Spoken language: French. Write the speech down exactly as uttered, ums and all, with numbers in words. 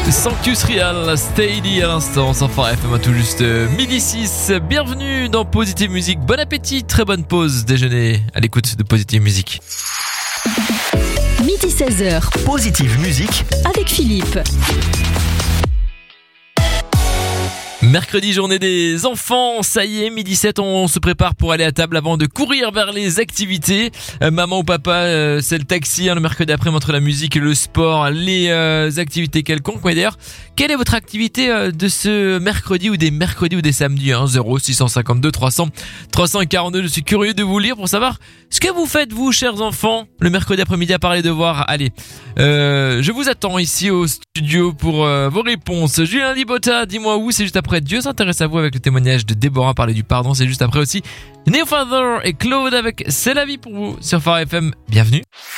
Sanctus Real, Steady à l'instant, sans Phare F M à tout juste midi six. Bienvenue dans Positive Music. Bon appétit, très bonne pause déjeuner à l'écoute de Positive Music. midi seize heures. Positive Music avec Philippe. Mercredi, journée des enfants, ça y est, midi sept, on se prépare pour aller à table avant de courir vers les activités. Euh, maman ou papa, euh, c'est le taxi, hein, le mercredi après, entre la musique, le sport, les euh, activités quelconques. Mais d'ailleurs, quelle est votre activité euh, de ce mercredi ou des mercredis ou des samedis, hein, zéro six cent cinquante-deux trois cents trois cent quarante-deux, je suis curieux de vous lire pour savoir ce que vous faites, vous, chers enfants, le mercredi après-midi à part les devoirs. Allez, euh, je vous attends ici au studio pour euh, vos réponses. Julien Libota, dis-moi où, c'est juste après Dieu s'intéresse à vous avec le témoignage de Déborah, parler du pardon, c'est juste après aussi Neofather et Claude avec C'est la vie pour vous sur Phare F M. Bienvenue.